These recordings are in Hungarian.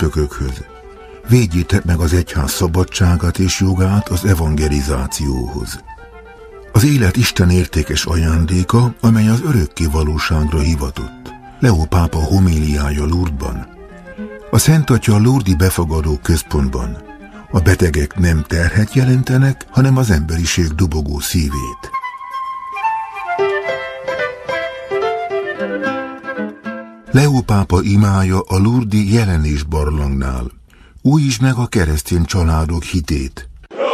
püspökökhöz. Védjétek meg az egyház szabadságát és jogát az evangelizációhoz. Az élet Isten értékes ajándéka, amely az örökké valóságra hivatott. Leó pápa homíliája Lourdesban. A Szent Atya a lourdi befogadó központban. A betegek nem terhet jelentenek, hanem az emberiség dobogó szívét. Leó pápa imája a lourdi Jelenés barlangnál. Újítsd meg a keresztény családok hitét.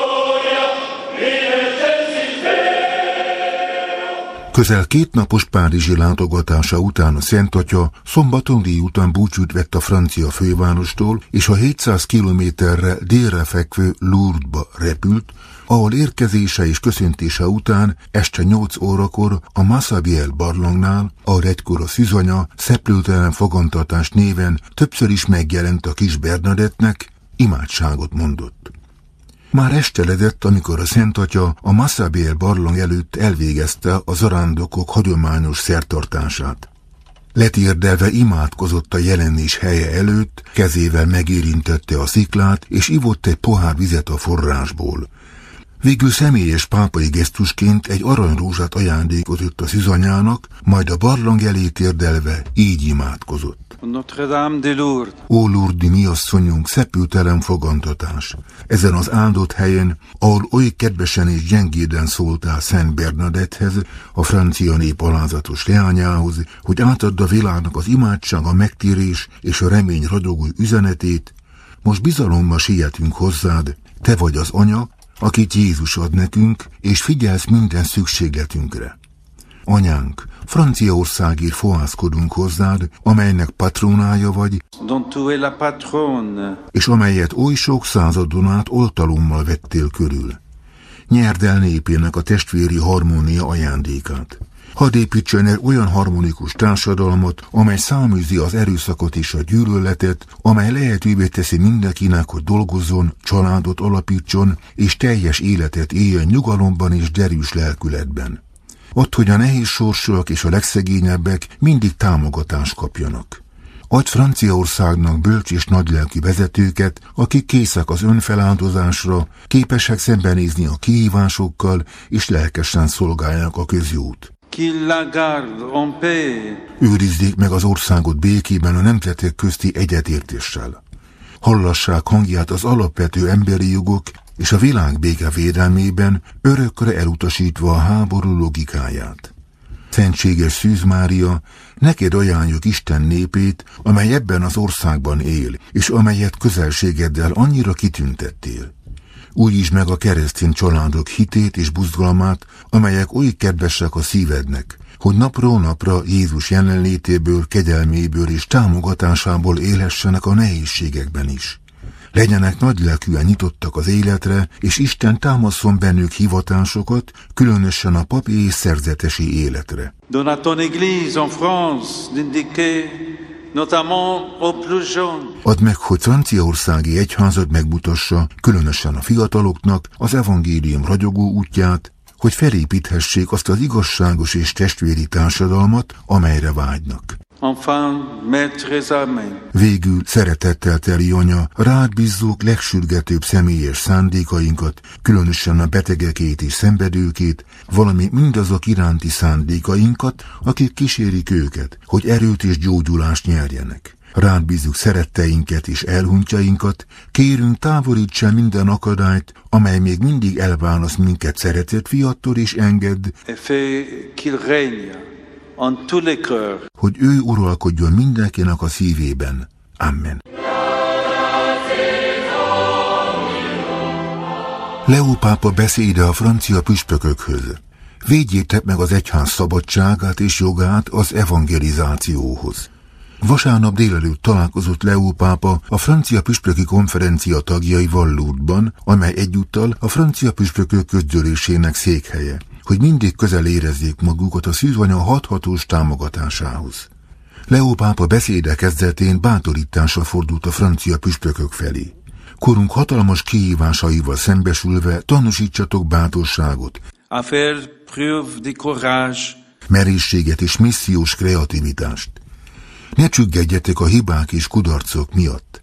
Közel 2 napos párizsi látogatása után a Szent Atya szombaton délután búcsút vett a francia fővárostól, és a 700 kilométerre délre fekvő Lourdesba repült, ahol érkezése és köszöntése után este 8 órakor a Massabielle barlangnál, ahol egykor a szűzanya szeplőtelen fogantatás néven többször is megjelent a kis Bernadettnek, imádságot mondott. Már esteledett, amikor a Szent Atya a Massabielle barlang előtt elvégezte a zarándokok hagyományos szertartását. Letérdelve imádkozott a Jelenés helye előtt, kezével megérintette a sziklát, és ivott egy pohár vizet a forrásból. Végül személyes pápai gesztusként egy aranyrózsát ajándékozott a szűzanyának, majd a barlang elé térdelve így imádkozott. Notre-Dame de Lourdes. Ó Lourdi mi asszonyunk, szepültelen fogantatás! Ezen az áldott helyen, ahol oly kedvesen és gyengéden szóltál Szent Bernadetthez, a francia nép alázatos leányához, hogy átadd a világnak az imádság, a megtérés és a remény ragyogó üzenetét, most bizalommal sietünk hozzád, te vagy az anya, akit Jézus ad nekünk, és figyelsz minden szükségletünkre. Anyánk, Franciaországért fohászkodunk hozzád, amelynek patronája vagy, és amelyet oly sok századon át oltalommal vettél körül. Nyerd el népének a testvéri harmónia ajándékát. Hadd építsen el olyan harmonikus társadalmat, amely száműzi az erőszakot és a gyűlöletet, amely lehetővé teszi mindenkinek, hogy dolgozzon, családot alapítson, és teljes életet éljen nyugalomban és derűs lelkületben. Add, hogy a nehéz sorsúak és a legszegényebbek mindig támogatást kapjanak. Adj Franciaországnak bölcs és nagylelkű vezetőket, akik készek az önfeláldozásra, képesek szembenézni a kihívásokkal, és lelkesen szolgálják a közjót. Őrizzék meg az országot békében a nemzetek közti egyetértéssel. Hallassák hangját az alapvető emberi jogok és a világ béke védelmében, örökre elutasítva a háború logikáját. Szentséges Szűz Mária, neked ajánljuk Isten népét, amely ebben az országban él, és amelyet közelségeddel annyira kitüntettél. Újítsd meg a keresztény családok hitét és buzgalmát, amelyek oly kedvesek a szívednek, hogy napról napra Jézus jelenlétéből, kegyelméből és támogatásából élhessenek a nehézségekben is. Legyenek nagylelkűen nyitottak az életre, és Isten támaszon bennük hivatásokat, különösen a papi és szerzetesi életre. Donne à ton église en France d'indiquer notamment aux plus jeunes. Add meg, hogy franciaországi egyházad megmutassa, különösen a fiataloknak, az evangélium ragyogó útját, hogy felépíthessék azt az igazságos és testvéri társadalmat, amelyre vágynak. Enfin, maîtres amis. Végül, szeretettel teli anya, rád bízzuk legsürgetőbb személyes szándékainkat, különösen a betegekét és szenvedőkét, valamint mindazok iránti szándékainkat, akik kísérik őket, hogy erőt és gyógyulást nyerjenek. Rád bízzuk szeretteinket és elhunytjainkat, kérünk, távolíts el minden akadályt, amely még mindig elválaszt minket szeretett fiattól, és engedd, hogy ő uralkodjon mindenkinek a szívében. Amen. Leó pápa beszéde a francia püspökökhöz. Védjétek meg az egyház szabadságát és jogát az evangelizációhoz. Vasárnap délelőtt találkozott Leó pápa a francia püspöki konferencia tagjaival Lourdesban, amely egyúttal a francia püspökök közgyűlésének székhelye, hogy mindig közel érezzék magukat a szűzanya hathatós támogatásához. Leó pápa beszéde kezdetén bátorításra fordult a francia püspökök felé. Korunk hatalmas kihívásaival szembesülve tanúsítsatok bátorságot, merészséget és missziós kreativitást. Ne csüggedjetek a hibák és kudarcok miatt.